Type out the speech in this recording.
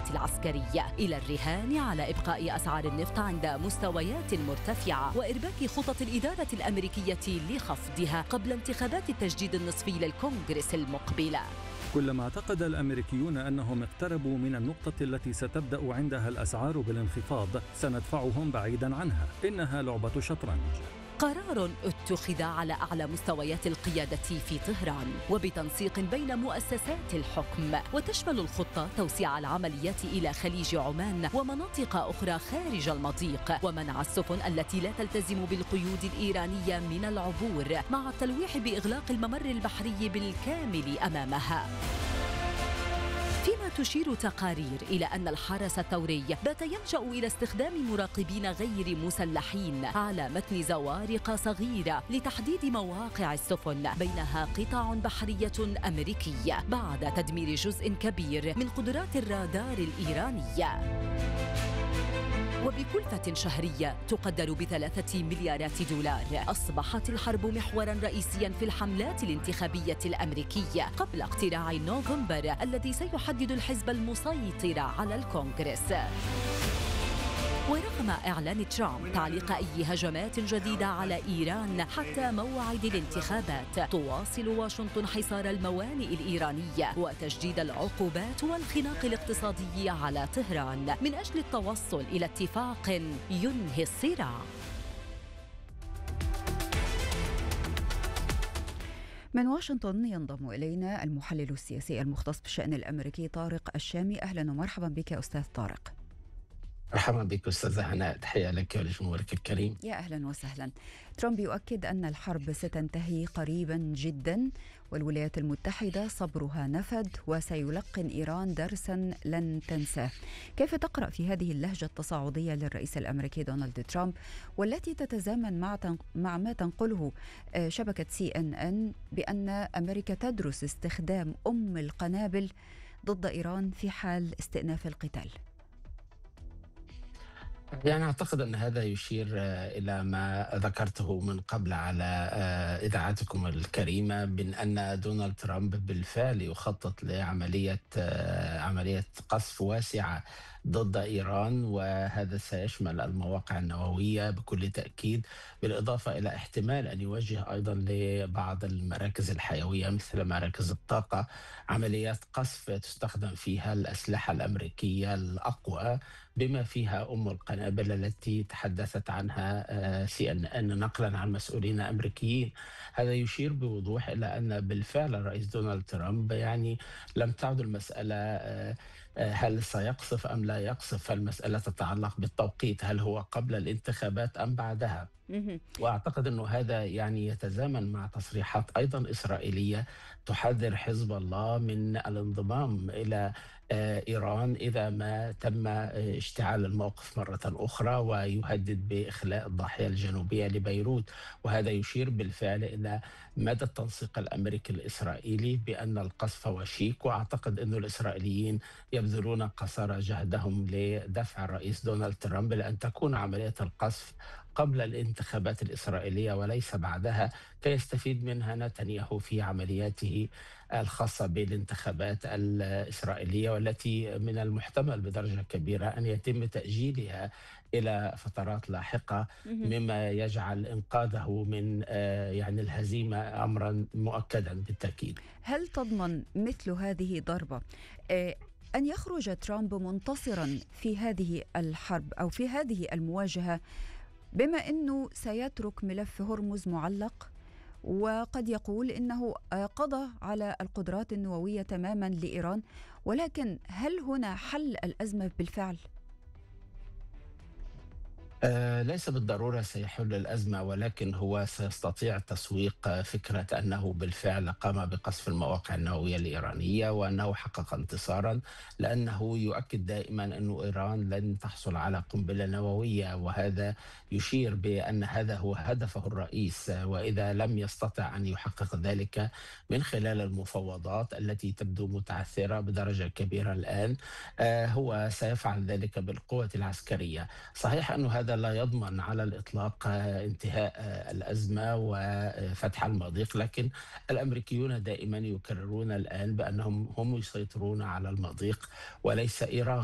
القوات العسكرية، إلى الرهان على إبقاء أسعار النفط عند مستويات مرتفعة وإرباك خطط الإدارة الأمريكية لخفضها قبل انتخابات التجديد النصفي للكونغرس المقبلة. كلما اعتقد الأمريكيون أنهم اقتربوا من النقطة التي ستبدأ عندها الأسعار بالانخفاض سندفعهم بعيدا عنها، إنها لعبة شطرنج. قرار اتخذ على أعلى مستويات القيادة في طهران وبتنسيق بين مؤسسات الحكم، وتشمل الخطة توسيع العمليات إلى خليج عمان ومناطق أخرى خارج المضيق، ومنع السفن التي لا تلتزم بالقيود الإيرانية من العبور، مع التلويح بإغلاق الممر البحري بالكامل أمامها. فيما تشير تقارير إلى أن الحرس الثوري بات يلجأ إلى استخدام مراقبين غير مسلحين على متن زوارق صغيرة لتحديد مواقع السفن، بينها قطع بحرية أمريكية، بعد تدمير جزء كبير من قدرات الرادار الإيرانية. وبكلفة شهرية تقدر ب3 مليارات دولار، أصبحت الحرب محوراً رئيسياً في الحملات الانتخابية الأمريكية قبل اقتراع نوفمبر الذي سيحدد الحزب المسيطر على الكونغرس. ورغم إعلان ترامب تعليق أي هجمات جديدة على إيران حتى موعد الانتخابات، تواصل واشنطن حصار الموانئ الإيرانية وتجديد العقوبات والخناق الاقتصادي على طهران من أجل التوصل إلى اتفاق ينهي الصراع. من واشنطن ينضم إلينا المحلل السياسي المختص بالشأن الأمريكي طارق الشامي. أهلا ومرحبا بك أستاذ طارق. مرحبا بك أستاذة هناء، تحية لك ولجمهورك الكريم. يا أهلا وسهلا. ترامب يؤكد أن الحرب ستنتهي قريبا جدا، والولايات المتحدة صبرها نفد وسيلقن إيران درسا لن تنساه. كيف تقرأ في هذه اللهجة التصاعدية للرئيس الأمريكي دونالد ترامب، والتي تتزامن مع ما تنقله شبكة CNN بأن أمريكا تدرس استخدام القنابل ضد إيران في حال استئناف القتال؟ يعني أعتقد أن هذا يشير إلى ما ذكرته من قبل على إذاعتكم الكريمة، من أن دونالد ترامب بالفعل يخطط لعملية قصف واسعة ضد إيران، وهذا سيشمل المواقع النووية بكل تأكيد، بالإضافة إلى احتمال أن يوجه أيضا لبعض المراكز الحيوية مثل مراكز الطاقة عمليات قصف تستخدم فيها الأسلحة الأمريكية الأقوى، بما فيها القنابل التي تحدثت عنها CNN نقلا عن مسؤولين أمريكيين. هذا يشير بوضوح إلى أن بالفعل الرئيس دونالد ترامب يعني لم تعد المسألة هل سيقصف أم لا يقصف، فالمسألة تتعلق بالتوقيت، هل هو قبل الانتخابات أم بعدها. وأعتقد أنه هذا يعني يتزامن مع تصريحات أيضا إسرائيلية تحذر حزب الله من الانضمام إلى إيران إذا ما تم اشتعال الموقف مرة أخرى، ويهدد بإخلاء الضاحية الجنوبية لبيروت. وهذا يشير بالفعل إلى مدى التنسيق الأمريكي الإسرائيلي بأن القصف وشيك، وأعتقد أن الإسرائيليين يبذلون قصارى جهدهم لدفع الرئيس دونالد ترامب لأن تكون عملية القصف قبل الانتخابات الإسرائيلية وليس بعدها، كي يستفيد منها نتنياهو في عملياته الخاصة بالانتخابات الإسرائيلية، والتي من المحتمل بدرجة كبيرة أن يتم تأجيلها إلى فترات لاحقة، مما يجعل إنقاذه من يعني الهزيمة أمرا مؤكدا بالتأكيد. هل تضمن مثل هذه ضربة أن يخرج ترامب منتصرا في هذه الحرب أو في هذه المواجهة، بما أنه سيترك ملف هرمز معلق وقد يقول إنه قضى على القدرات النووية تماما لإيران، ولكن هل هنا حل الأزمة بالفعل؟ ليس بالضرورة سيحل الأزمة، ولكن هو سيستطيع تسويق فكرة أنه بالفعل قام بقصف المواقع النووية الإيرانية وأنه حقق انتصارا، لأنه يؤكد دائما أن إيران لن تحصل على قنبلة نووية، وهذا يشير بأن هذا هو هدفه الرئيس. وإذا لم يستطع أن يحقق ذلك من خلال المفاوضات التي تبدو متعثرة بدرجة كبيرة الآن، هو سيفعل ذلك بالقوة العسكرية. صحيح أن هذا لا يضمن على الإطلاق انتهاء الأزمة وفتح المضيق، لكن الأمريكيون دائما يكررون الآن بأنهم هم يسيطرون على المضيق وليس إيران.